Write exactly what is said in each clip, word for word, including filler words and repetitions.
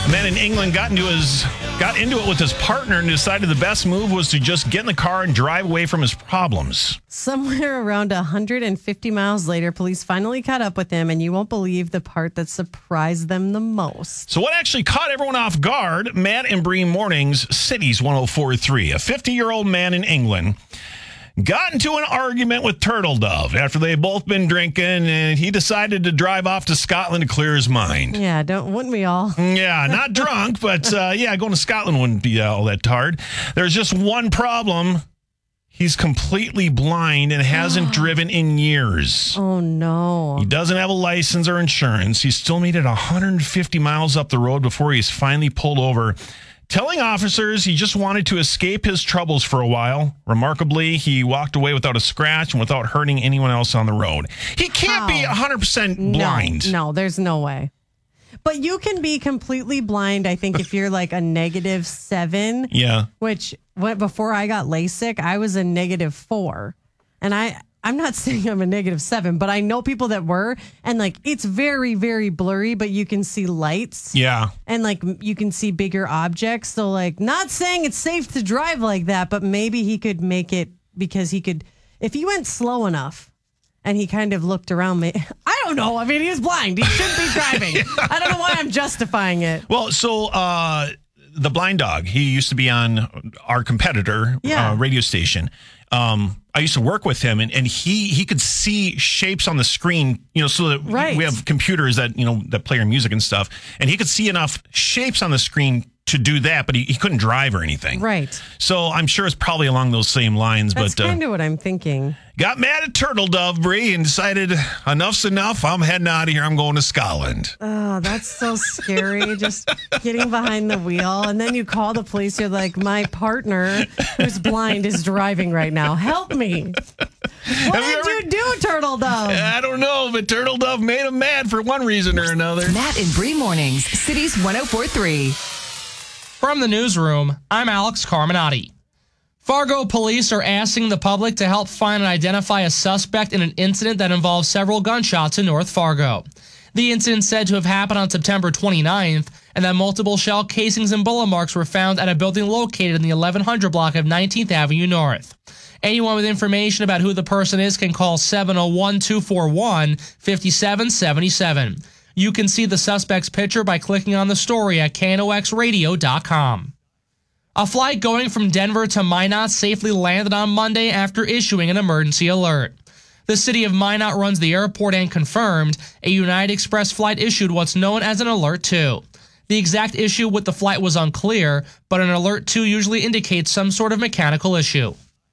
A man in England got into his got into it with his partner and decided the best move was to just get in the car and drive away from his problems. Somewhere around one hundred fifty miles later, police finally caught up with him, and you won't believe the part that surprised them the most. So what actually caught everyone off guard? Matt and Bree Mornings, Cities one oh four point three. A fifty-year-old man in England got into an argument with Turtle Dove after they had both been drinking, and he decided to drive off to Scotland to clear his mind. Yeah, don't wouldn't we all? Yeah, not drunk, but uh, yeah, going to Scotland wouldn't be all that hard. There's just one problem. He's completely blind and hasn't driven in years. Oh, no. He doesn't have a license or insurance. He still made it one hundred fifty miles up the road before he's finally pulled over, telling officers he just wanted to escape his troubles for a while. Remarkably, he walked away without a scratch and without hurting anyone else on the road. He can't How? be one hundred percent blind. No, no, there's no way. But you can be completely blind, I think, if you're like a negative seven. Yeah. Which, when, before I got LASIK, I was a negative four. And I, I'm not saying I'm a negative seven, but I know people that were. And like, it's very, very blurry, but you can see lights. Yeah. And like, you can see bigger objects. So like, not saying it's safe to drive like that, but maybe he could make it because he could, if he went slow enough and he kind of looked around me. I don't know. I mean, he was blind. He shouldn't be driving. yeah. I don't know why I'm justifying it. Well, so uh, the blind dog, he used to be on our competitor yeah. uh, radio station. Um, I used to work with him, and, and he he could see shapes on the screen, you know, so that right. we have computers that, you know, that play our music and stuff, and he could see enough shapes on the screen to do that, but he, he couldn't drive or anything. Right. So I'm sure it's probably along those same lines. That's but kind uh, of what I'm thinking. Got mad at Turtle Dove, Bree, and decided enough's enough. I'm heading out of here. I'm going to Scotland. Oh, that's so scary. Just getting behind the wheel. And then you call the police. You're like, my partner who's blind is driving right now. Help me. What Have did you, you, ever, you do, Turtle Dove? I don't know, but Turtle Dove made him mad for one reason or another. Matt and Bree Mornings, Cities one oh four point three. From the newsroom, I'm Alex Carminati. Fargo police are asking the public to help find and identify a suspect in an incident that involves several gunshots in North Fargo. The incident said to have happened on September twenty-ninth, and that multiple shell casings and bullet marks were found at a building located in the eleven hundred block of nineteenth Avenue North. Anyone with information about who the person is can call seven oh one, two four one, five seven seven seven. You can see the suspect's picture by clicking on the story at K N O X radio dot com. A flight going from Denver to Minot safely landed on Monday after issuing an emergency alert. The city of Minot runs the airport and confirmed a United Express flight issued what's known as an Alert two. The exact issue with the flight was unclear, but an Alert two usually indicates some sort of mechanical issue.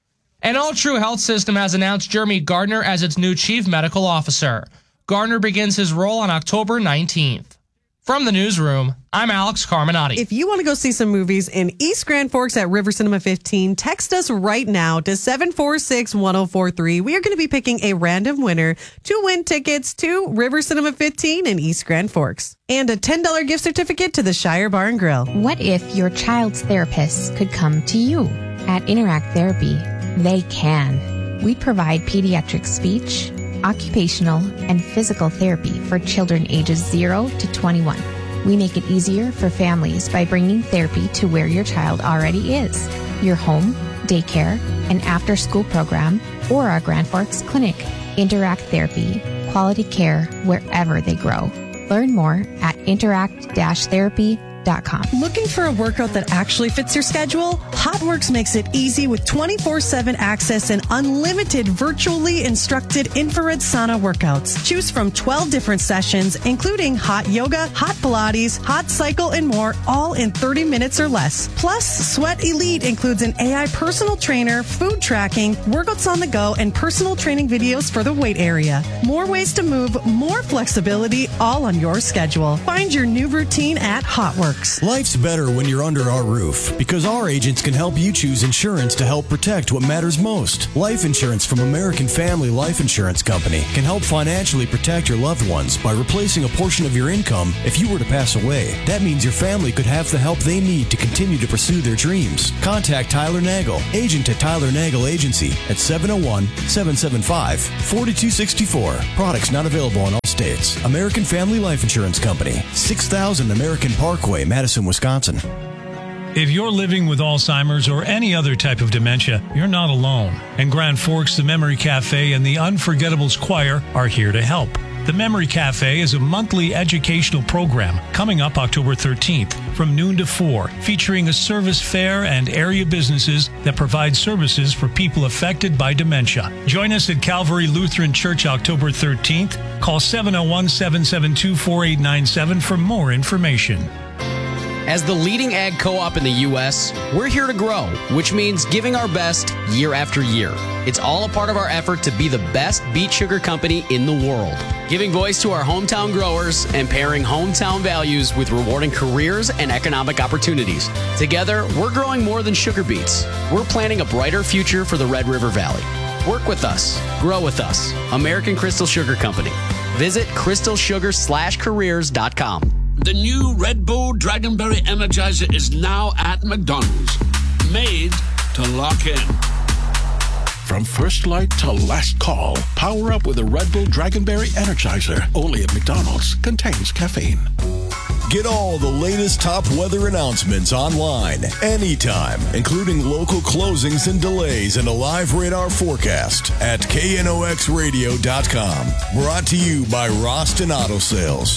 An All True Health System has announced Jeremy Gardner as its new chief medical officer. Gardner begins his role on October nineteenth. From the newsroom, I'm Alex Carminati. If you want to go see some movies in East Grand Forks at River Cinema fifteen, text us right now to seven four six, one oh four three. We are going to be picking a random winner to win tickets to River Cinema fifteen in East Grand Forks and a ten dollars gift certificate to the Shire Bar and Grill. What if your child's therapist could come to you? At Interact Therapy, they can. We provide pediatric speech, occupational, and physical therapy for children ages zero to twenty-one. We make it easier for families by bringing therapy to where your child already is, your home, daycare, and after-school program, or our Grand Forks clinic. Interact Therapy, quality care wherever they grow. Learn more at interact therapy dot com. Looking for a workout that actually fits your schedule? HotWorks makes it easy with twenty-four seven access and unlimited virtually instructed infrared sauna workouts. Choose from twelve different sessions, including hot yoga, hot Pilates, hot cycle, and more, all in thirty minutes or less. Plus, Sweat Elite includes an A I personal trainer, food tracking, workouts on the go, and personal training videos for the weight area. More ways to move, more flexibility, all on your schedule. Find your new routine at HotWorks. Life's better when you're under our roof because our agents can help you choose insurance to help protect what matters most. Life insurance from American Family Life Insurance Company can help financially protect your loved ones by replacing a portion of your income if you were to pass away. That means your family could have the help they need to continue to pursue their dreams. Contact Tyler Nagel, agent at Tyler Nagel Agency at seven oh one, seven seven five, four two six four. Products not available on all States. American Family Life Insurance Company, six thousand American Parkway, Madison, Wisconsin. If you're living with Alzheimer's or any other type of dementia, you're not alone. And Grand Forks, the Memory Cafe, and the Unforgettables Choir are here to help. The Memory Cafe is a monthly educational program coming up October thirteenth from noon to four, featuring a service fair and area businesses that provide services for people affected by dementia. Join us at Calvary Lutheran Church October thirteenth. Call seven oh one, seven seven two, four eight nine seven for more information. As the leading ag co-op in the U S, we're here to grow, which means giving our best year after year. It's all a part of our effort to be the best beet sugar company in the world, giving voice to our hometown growers and pairing hometown values with rewarding careers and economic opportunities. Together, we're growing more than sugar beets. We're planting a brighter future for the Red River Valley. Work with us. Grow with us. American Crystal Sugar Company. Visit crystal sugar slash careers dot com. The new Red Bull Dragonberry Energizer is now at McDonald's. Made to lock in. From first light to last call, power up with a Red Bull Dragonberry Energizer. Only at McDonald's. Contains caffeine. Get all the latest top weather announcements online, anytime, including local closings and delays and a live radar forecast at K N O X radio dot com. Brought to you by Roston Auto Sales.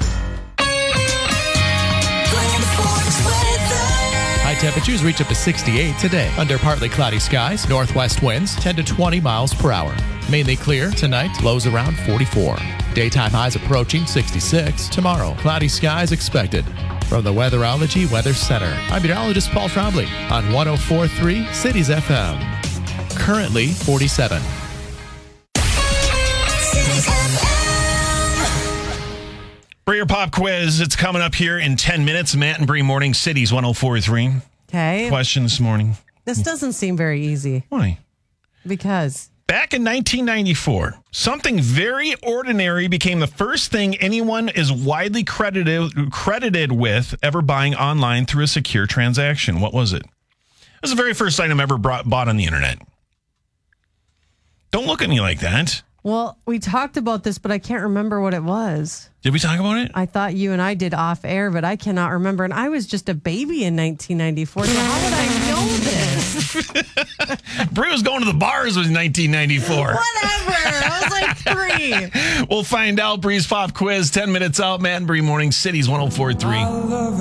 High temperatures reach up to sixty-eight today under partly cloudy skies. Northwest winds ten to twenty miles per hour. Mainly clear tonight, lows around forty-four. Daytime highs approaching sixty-six. Tomorrow, cloudy skies expected. From the Weatherology Weather Center, I'm meteorologist Paul Trombley on one oh four point three Cities F M. Currently forty-seven. Brie or Pop quiz. It's coming up here in ten minutes. Matt and Brie Morning Cities one oh four point three. Okay. Question this morning. This doesn't seem very easy. Why? Because back in nineteen ninety-four, something very ordinary became the first thing anyone is widely credited credited with ever buying online through a secure transaction. What was it? It was the very first item ever brought, bought on the internet. Don't look at me like that. Well, we talked about this, but I can't remember what it was. Did we talk about it? I thought you and I did off air, but I cannot remember. And I was just a baby in nineteen ninety-four. So how would I know this? Brie was going to the bars in nineteen ninety-four. Whatever. I was like three. We'll find out. Brie's Pop quiz, ten minutes out. Matt and Brie Morning Cities one oh four point three.